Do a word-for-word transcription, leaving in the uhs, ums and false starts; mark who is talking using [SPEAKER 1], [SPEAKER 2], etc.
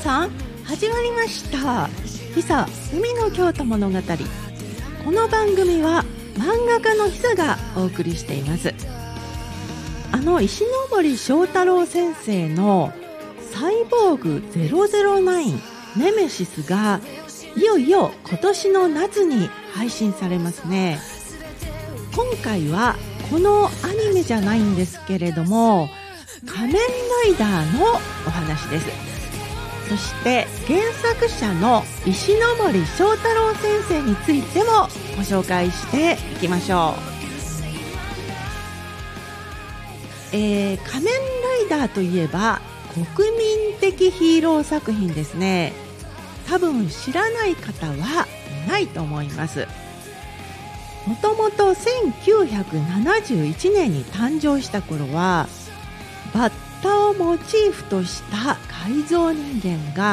[SPEAKER 1] さん、始まりました。ヒサ海の京都物語。この番組は漫画家のヒサがお送りしています。あの石森章太郎先生のサイボーグゼロゼロナインネメシスがいよいよ今年の夏に配信されますね。今回はこのアニメじゃないんですけれども、仮面ライダーのお話です。そして原作者の石森章太郎先生についてもご紹介していきましょう。えー、仮面ライダーといえば国民的ヒーロー作品ですね。多分知らない方はいないと思います。もともとせんきゅうひゃくななじゅういちねんに誕生した頃はバッタをモチーフとした改造人間が